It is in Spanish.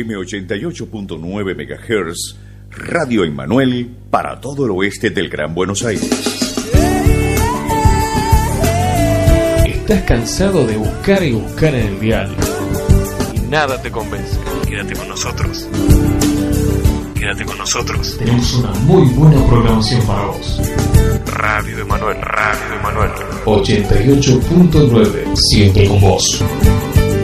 FM 88.9 MHz, Radio Emmanuel para todo el oeste del Gran Buenos Aires. ¿Estás cansado de buscar y buscar en el dial y nada te convence? Quédate con nosotros. Quédate con nosotros. Tenemos una muy buena programación para vos. Radio Emmanuel, Radio Emmanuel 88.9, siempre con vos.